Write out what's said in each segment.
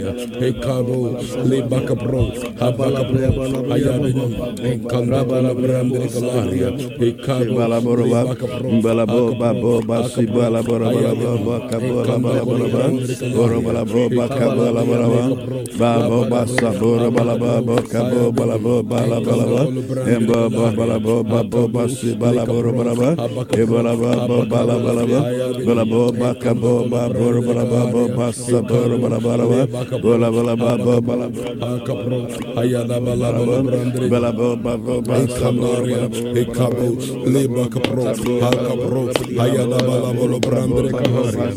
Kandaria, Ekabo, Lebakapro, Habakapro, Ayabino, Kandabala Brandre Kalaria, Ekabo, Lebakapro, Balabo, Babo, Basi, Balabora, Balabo, Bacabala, Babo, Basa, Bora, Balabo, Cabo, Balabo, Balabalaba, Emba, Balabo, Babo, Basi, Balabora, Balaba, Ebalaba, Balabalaba, Balabo, Bacabo, Babora, Balabo, Basa, Bora, Balabalaba, Balabalaba, Balabo, Ayada Balabo, Brandre, Balabo, Babo, Basa, Kandaria, Ekabo, Lebakapro, Hakapro, Ayada Balabo, Brandre Kalaria,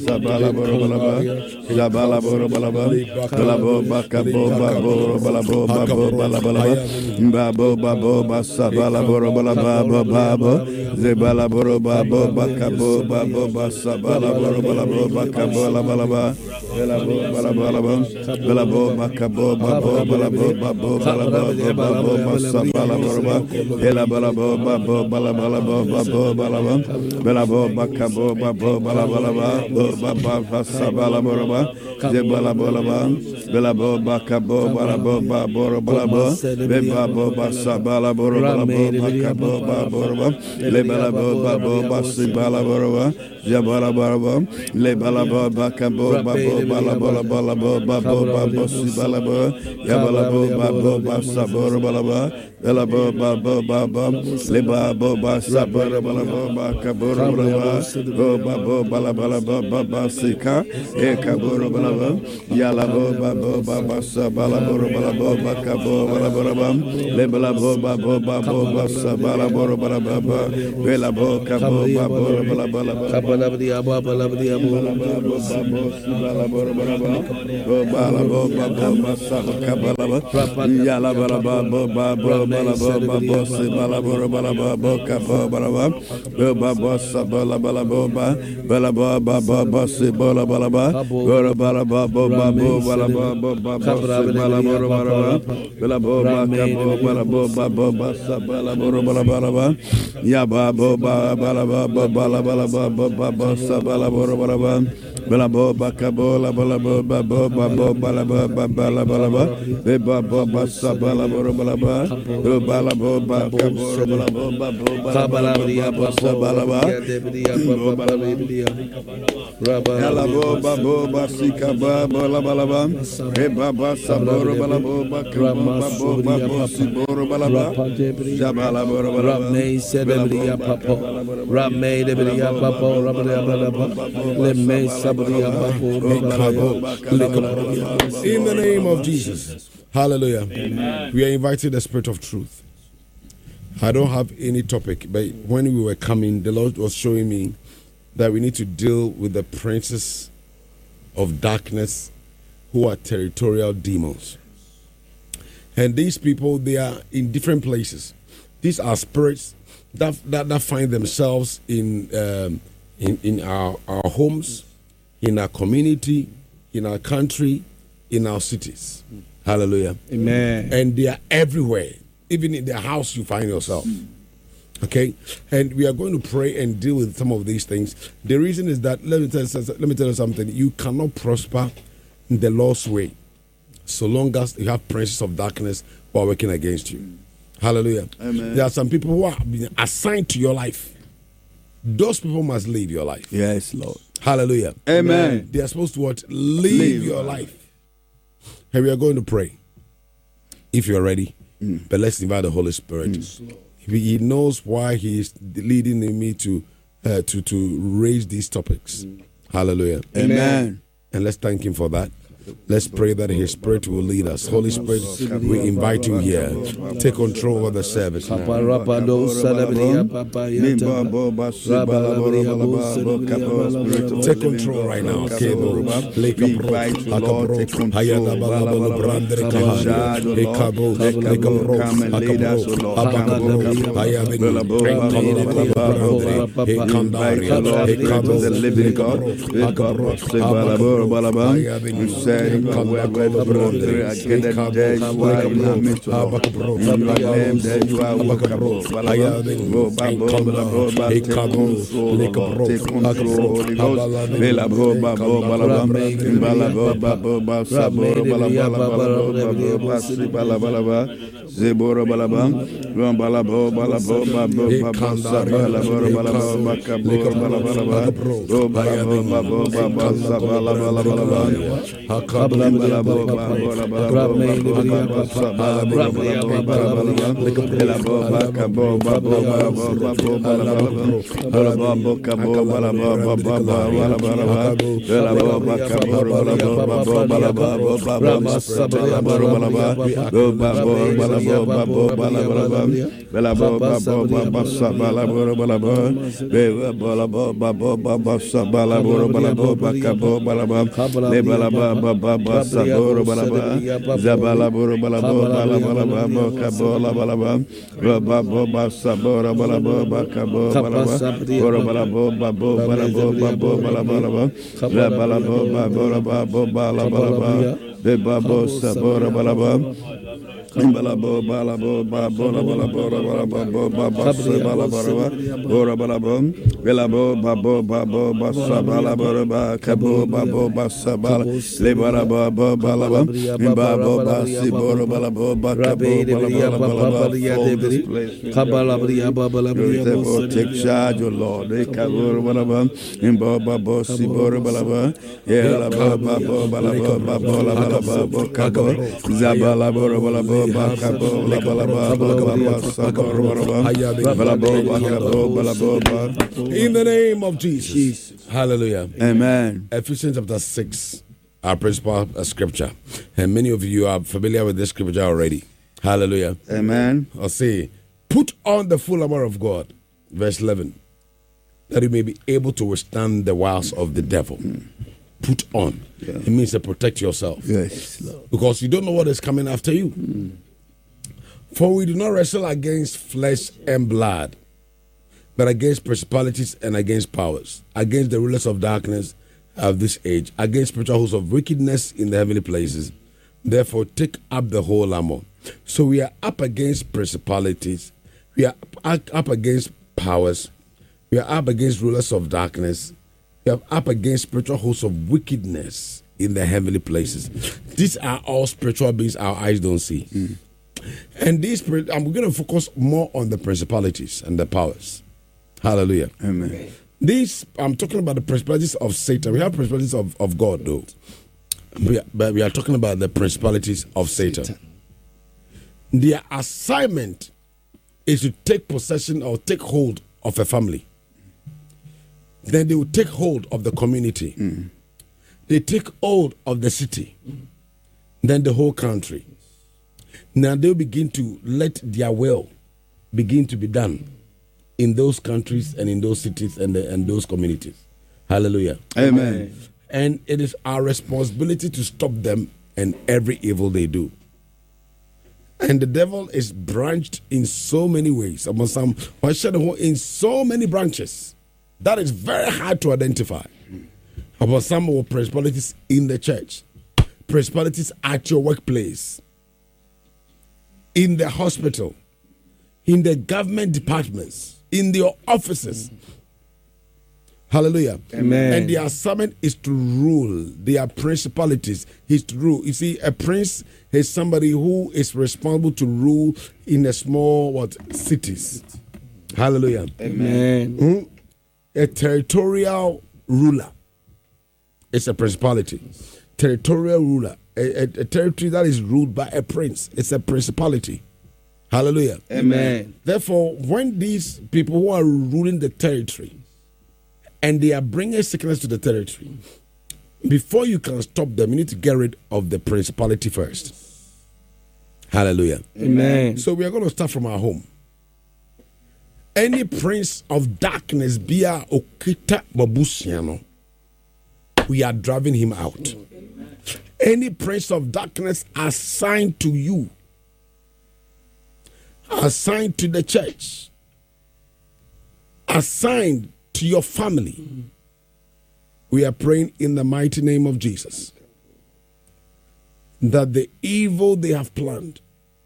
Zabala Boro Balaba, Balabo, Bacabo, Babo, Balabo, Babo, Balabalaba, Babo, Babo, Basa, Balaboro, Balaba, Babo, Zebala Boro, Babo, Bacabo, Babo, Basa, Balaboro, Balabo, Bacabo, Labalaba, Belabo, Belabo, Bacabo, Babo, Balabo, Babo, Balabo, Babo, Basa, Balaboro, Elabalabo, Babo, Balabalabo, Babo, Balaba, Belabo, Bacabo, Babo, Balabalaba, Baba, Basa, Balaboro, Zebalabolaba, Belabo, Bacabo, Balabo, Baboro, Balabo, Bebabo, Basa, Balaboro, Balabo, Bacabo, Baboro, Lebalabo, Babo, Basi, Balaboro, Jabalabarabo, Lebalabo, Bacabo, Babo, Balabola, Balabo, Babo, Babosi, Balabo, Yabalabo, Babo, Basa, Boro, Balaba, Belabo, Babo, Babo, Lebabo, Basa, Boro, Balabo, Bacabo, Balaba, Babo, Balabalabo, Babasika, Ekaboro, Balabo, Yalabo, Babo, Babasa, Balaboro, Balabo, Bacabo, Balaboraba, Lebalabo, Babo, Babo, Basa, Balaboro, Balababa, Belabo, Cabo, Babo, Balabalaba, Kabalabdia, Babalabdia, Balaboro, Balabo, Babo, Basa, Cabalaba, Yalabalaba, Babo, Balabo, Babosi, Balaboro, Balabo, Cabo, Balaba, Babo, Sabala, Balaboba, Balabo, Babo, Bossi, Balabalaba, Balaba, Babo, Balabo, Balaboro, Balabo, Bacabo, Balabo, Babo, Basa, Balaboro, Balabalaba, Yababo, Balaba, Balabalaba, Basa, Balaboro, Balaba, Balabo, Bacabo, Balabo, Babo, Babo, Balaba, Balabalaba, Babo, Basa, Balaboro, Balaba, Balabo, Bacabo, Balabo, Babo, Basa, Balaba, Yalabo, Babo, Basika, Balabalaba, Baba, Saboro, Balabo, Bacabo, Babo, Siboro, Balaba, Jabalaboro, Ramay Sedabria Papo, Ramay Debria Papo, Lemay Sabria Papo, in the name of Jesus. Hallelujah. Amen. We are inviting the Spirit of Truth. I don't have any topic, but when we were coming, the Lord was showing me that we need to deal with the princes of darkness who are territorial demons. And these people, they are in different places. These are spirits that find themselves in our homes, in our community, in our country, in our cities. Hallelujah. Amen. And they are everywhere. Even in the house you find yourself. Okay? And we are going to pray and deal with some of these things. The reason is that, let me tell you something. You cannot prosper in the Lord's way so long as you have princes of darkness who are working against you. Hallelujah. Amen. There are some people who are being assigned to your life. Those people must live your life. Yes, Lord. Hallelujah. Amen. They are supposed to what? Live your life. And we are going to pray. If you're ready, but let's invite the Holy Spirit. He knows why he is leading me to raise these topics. Hallelujah. Amen. And let's thank him for that. Let's pray that his Spirit will lead us. Holy Spirit, we invite you here. Take control of the service now. Take control right now. said, you are where three are gathered, there you are in the midst of us. In your name, there you are workable. Go babo, take control, take control, Holy Ghost. Belabo, babo, balaba, balabo, babo, basabo, balaba, basi, balaba, zeboro, balaba, balabo, balabo, babo, babasa, balabo, balabo, bakabo, balaba, go balabo, babo, babasa, balaba, hakabla, balabo, babo, babasa, balabo, bakabo, babo, babo, balabo, kabo, Balabo, balabo, babola, balabo, balabo, belabo, babo, babo, basa, balabo, cabo, babo, basa, bala, lebalabo, balabo, babo, basi, boro, balabo, bacabo, take charge, O Lord, cabo, balabo, babo, si, boro, balabo, yeah, babo, balabo, balabo, cabo, zabala, boro, balabo. In the name of Jesus. Hallelujah. Amen. Ephesians chapter 6, our principal scripture. And many of you are familiar with this scripture already. Hallelujah. Amen. I'll say, put on the full armor of God. Verse 11. That you may be able to withstand the wiles of the devil. Put on. Yeah. It means to protect yourself. Yes. Because you don't know what is coming after you. For we do not wrestle against flesh and blood, but against principalities and against powers, against the rulers of darkness of this age, against spiritual hosts of wickedness in the heavenly places. Therefore, take up the whole armor. So we are up against principalities, we are up against powers, we are up against rulers of darkness, we are up against spiritual hosts of wickedness in the heavenly places. These are all spiritual beings our eyes don't see. And these, I'm going to focus more on the principalities and the powers. Hallelujah. Amen. These, I'm talking about the principalities of Satan. We have principalities of God, though. But we are talking about the principalities of Satan. Their assignment is to take possession or take hold of a family. Then they will take hold of the community. They take hold of the city. Then the whole country. Now they'll begin to let their will begin to be done in those countries and in those cities and those communities. Hallelujah. Amen. And it is our responsibility to stop them and every evil they do. And the devil is branched in so many ways. In so many branches. That is very hard to identify. About some of principalities in the church, principalities at your workplace, in the hospital, in the government departments, in your offices. Hallelujah. Amen. And the assignment is to rule. Their principalities is to rule. You see, a prince is somebody who is responsible to rule in a small cities. Hallelujah. Amen. A territorial ruler is a principality. Territorial ruler. A territory that is ruled by a prince. It's a principality. Hallelujah. Amen. Therefore, when these people who are ruling the territory and they are bringing sickness to the territory, before you can stop them, you need to get rid of the principality first. Hallelujah. Amen. So we are going to start from our home. Any prince of darkness, Bia Okita Babusiano, we are driving him out. Any prince of darkness assigned to you, assigned to the church, assigned to your family, we are praying in the mighty name of Jesus. that the evil they have planned,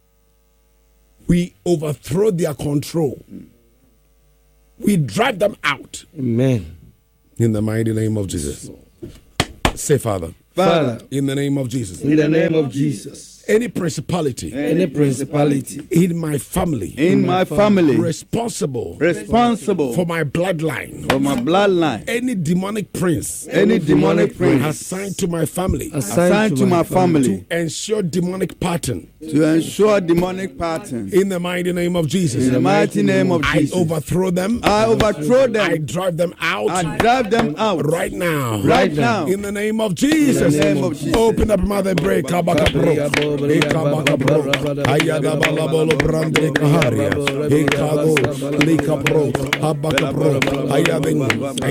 we overthrow their control. We drive them out. Amen. In the mighty name of Jesus. Say, Father. Father, in the name of Jesus. In the name of Jesus. Any principality. Any principality. In my family. In my family. Responsible. For my bloodline. For my bloodline. Any demonic prince. Any demonic prince. Assigned to my family. Assigned to my family. To ensure demonic pattern. To ensure demonic pattern. In the mighty name of Jesus. In the mighty name of Jesus. I overthrow them. I overthrow them. I drive them out. I drive them out. Right now. Right now. In the name of Jesus. In the name of Jesus. Open up mother break. Ayada balabolo brande kaharia. Ekago lika pro. Habaka pro. Ayabing.